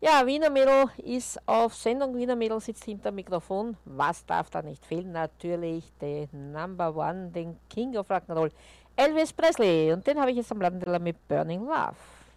Ja, Wiener Mädel ist auf Sendung. Wiener Mädel sitzt hinter dem Mikrofon. Was darf da nicht fehlen? Natürlich den Number One, den King of Rock'n'Roll, Elvis Presley. Und den habe ich jetzt am Plattenteller mit Burning Love.